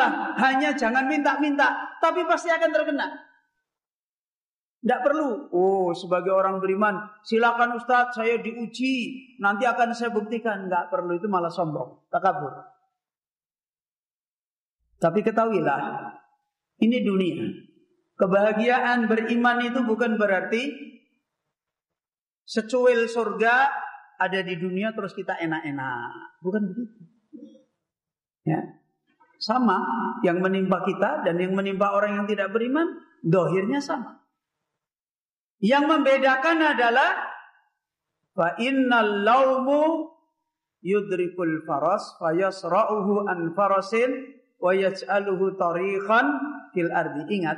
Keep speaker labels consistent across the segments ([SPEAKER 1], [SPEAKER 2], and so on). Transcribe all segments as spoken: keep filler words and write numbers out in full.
[SPEAKER 1] Bismillah, hanya jangan minta-minta, tapi pasti akan terkena. Tidak perlu, oh sebagai orang beriman, silakan Ustadz saya diuji, nanti akan saya buktikan. Tidak perlu, itu malah sombong, takabur. Tapi ketahuilah, ini dunia. Kebahagiaan beriman itu bukan berarti secuil surga ada di dunia terus kita enak-enak. Bukan begitu. Ya. Sama yang menimpa kita dan yang menimpa orang yang tidak beriman, dohirnya sama. Yang membedakan adalah fa innal laumu yudrikul faras fa yasra'uhu an farasin wa yaj'aluhu tariqan fil ardi. Ingat,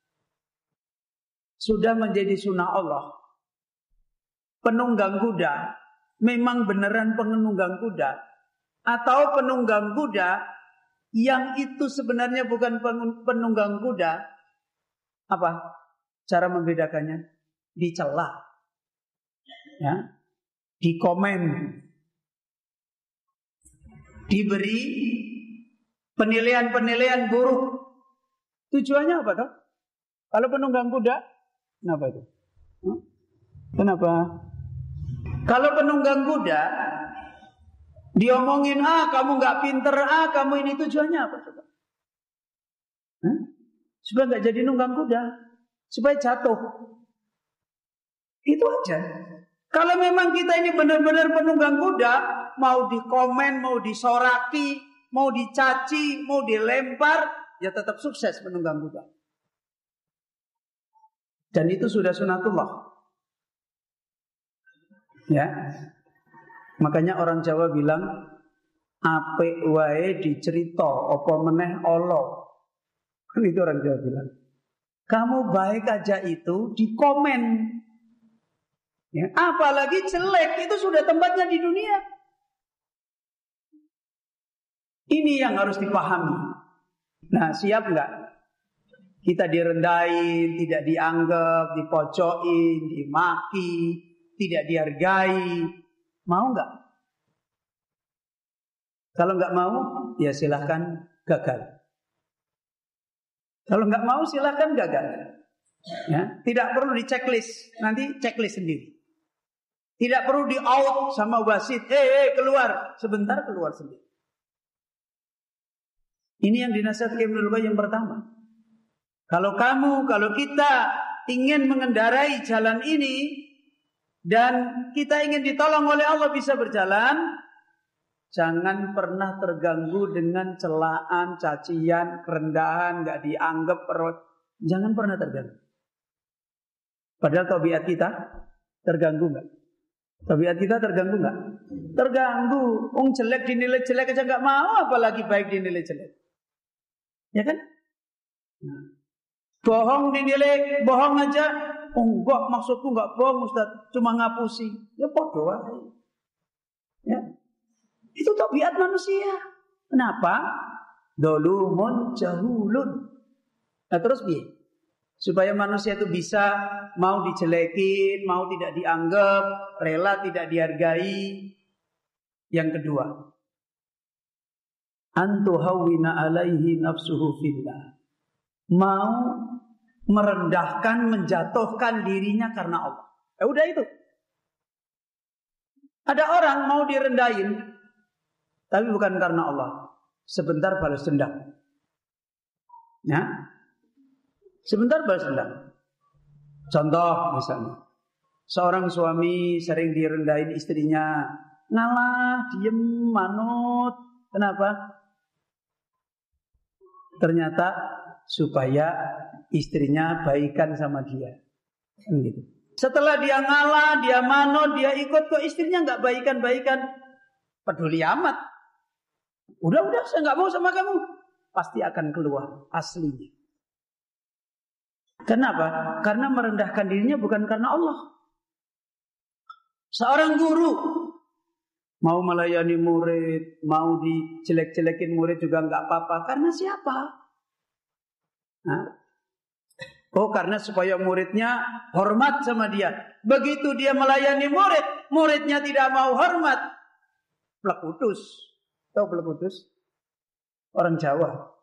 [SPEAKER 1] sudah menjadi sunnah Allah. Penunggang kuda memang beneran penunggang kuda atau penunggang kuda yang itu sebenarnya bukan penunggang kuda. Apa cara membedakannya? Dicela, ya, dikomen, diberi penilaian-penilaian buruk. Tujuannya apa toh? Kalau penunggang kuda, kenapa itu? Hmm? Kenapa? Kalau penunggang kuda diomongin, ah kamu nggak pinter, ah kamu ini, tujuannya apa coba? Hmm? Supaya nggak jadi nunggang kuda, supaya jatuh. Itu aja. Kalau memang kita ini benar-benar penunggang kuda, mau dikomen, mau disoraki, mau dicaci, mau dilempar, ya tetap sukses penunggang kuda. Dan itu sudah sunatullah. Ya. Makanya orang Jawa bilang, apik wae dicerita, apa meneh Allah. Kan itu orang Jawa bilang. Kamu baik aja itu dikomen. Ya, apalagi jelek, itu sudah tempatnya di dunia. Ini yang harus dipahami. Nah, siap nggak? Kita direndahin, tidak dianggap, dipojokin, dimaki, tidak dihargai. Mau nggak? Kalau nggak mau, ya silahkan gagal. Kalau nggak mau, silahkan gagal. Ya, tidak perlu di checklist, nanti checklist sendiri. Tidak perlu di out sama wasit. Eh, hey, keluar. Sebentar keluar sendiri. Ini yang dinasihatkan Ibnu Qayyim yang pertama. Kalau kamu, kalau kita ingin mengendarai jalan ini dan kita ingin ditolong oleh Allah bisa berjalan, jangan pernah terganggu dengan celaan, cacian, kerendahan, nggak dianggap perut. Jangan pernah terganggu. Padahal tabiat kita terganggu nggak? Tabiat kita terganggu nggak? Terganggu. Wong jelek dinilai jelek aja nggak mau, apalagi baik dinilai jelek. Ya kan? Nah. Bohong dinilai bohong aja. Oh enggak, maksudku nggak bohong Ustaz, cuma ngapusi. Ya bodoh aja. Ya. Itu tabiat manusia. Kenapa? Dolumun jahulun. Nah terus piye? Supaya manusia itu bisa mau dijelekin, mau tidak dianggap, rela tidak dihargai. Yang kedua, antuhawwina alaihi nafsuhu fillah. Mau merendahkan, menjatuhkan dirinya karena Allah. Ya udah itu. Ada orang mau direndahin, tapi bukan karena Allah. Sebentar balas dendam. Ya. Sebentar balas dendam. Contoh misalnya, seorang suami sering direndahin istrinya, ngalah, diem, manut. Kenapa? Ternyata supaya istrinya baikan sama dia. Gitu. Setelah dia ngalah, dia manut, dia ikut, kok istrinya nggak baikan-baikan, peduli amat. Udah-udah, saya nggak mau sama kamu. Pasti akan keluar aslinya. Kenapa? Karena merendahkan dirinya bukan karena Allah. Seorang guru mau melayani murid, mau dijelek-jelekin murid juga nggak apa-apa. Karena siapa? Nah. Oh, karena supaya muridnya hormat sama dia. Begitu dia melayani murid, muridnya tidak mau hormat, plek putus. Tahu plek putus? Orang Jawa.